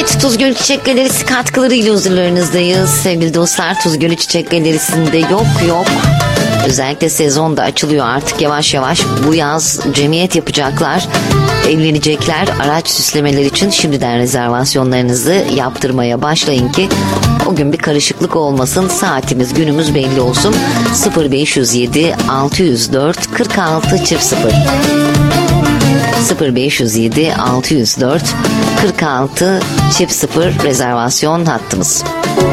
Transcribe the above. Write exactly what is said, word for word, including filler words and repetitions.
Evet, Tuz Gölü Çiçek Galerisi katkılarıyla huzurlarınızdayız. Sevgili dostlar, Tuz Gölü Çiçek Galerisi'nde yok yok. Özellikle sezon da açılıyor artık yavaş yavaş. Bu yaz cemiyet yapacaklar, evlenecekler. Araç süslemeler için şimdiden rezervasyonlarınızı yaptırmaya başlayın ki o gün bir karışıklık olmasın. Saatimiz, günümüz belli olsun. sıfır beş yüz yedi altı yüz dört kırk altı sıfır sıfır sıfır beş yüz yedi altı yüz dört kırk altı sıfır sıfır rezervasyon hattımız.